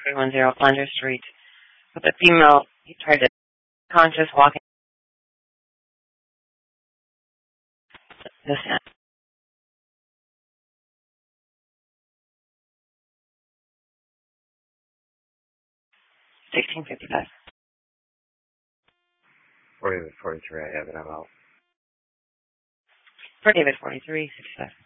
310 Flanders Street. With a female, he tried to conscious walking this end. 1655. 40 to 43, I have it, I'm out. For David, 43, 65.